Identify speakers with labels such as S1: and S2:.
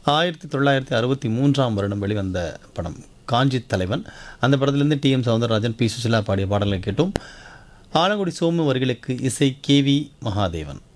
S1: 1963ஆம் வருடம் வெளிவந்த படம் காஞ்சி தலைவன். அந்த படத்திலிருந்து டி.எம். சௌந்தரராஜன், பி. சுசிலா பாடிய பாடலை கேட்டோம். ஆலங்குடி சோமு வரிகளுக்கு இசை கே.வி. மகாதேவன்.